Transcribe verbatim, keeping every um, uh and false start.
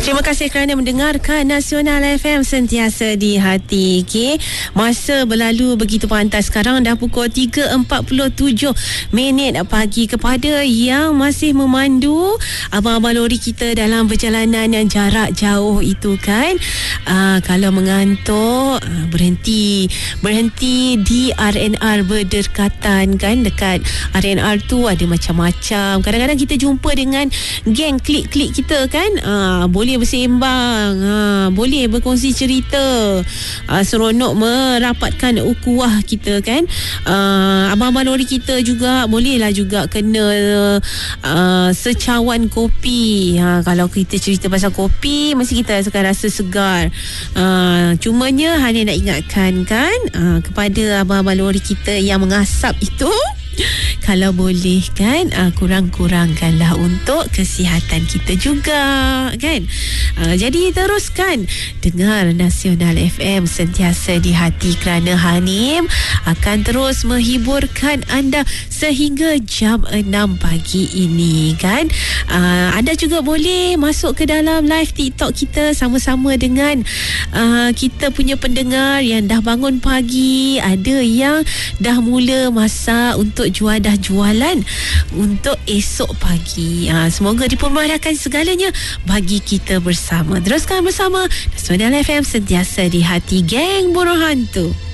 Terima kasih kerana mendengarkan Nasional F M sentiasa di hati. Okay? Masa berlalu begitu pantas. Sekarang dah pukul tiga empat puluh tujuh minit pagi. Kepada yang masih memandu abang-abang lori kita dalam perjalanan yang jarak jauh itu kan, aa, kalau mengantuk, aa, berhenti berhenti di R and R berdekatan kan. Dekat R and R tu ada macam-macam. Kadang-kadang kita jumpa dengan geng klik-klik kita kan. Aa, boleh bersembang, ha, boleh berkongsi cerita, ha, seronok merapatkan ukhuwah kita kan. uh, abang-abang lori kita juga bolehlah juga kena uh, secawan kopi. Ha, kalau kita cerita pasal kopi mesti kita akan rasa segar. uh, cumanya hanya nak ingatkan kan, uh, kepada abang-abang lori kita yang mengasap itu, kalau boleh kan, uh, kurang-kurangkanlah untuk kesihatan kita juga kan. uh, Jadi teruskan dengar Nasional F M sentiasa di hati, kerana Hanim akan terus menghiburkan anda sehingga jam enam pagi ini kan. uh, Anda juga boleh masuk ke dalam live TikTok kita sama-sama dengan uh, kita punya pendengar yang dah bangun pagi. Ada yang dah mula masak untuk jual, dah jualan untuk esok pagi. Ha, semoga dipermudahkan segalanya bagi kita bersama. Teruskan bersama Nasional F M sentiasa di hati, geng burung hantu.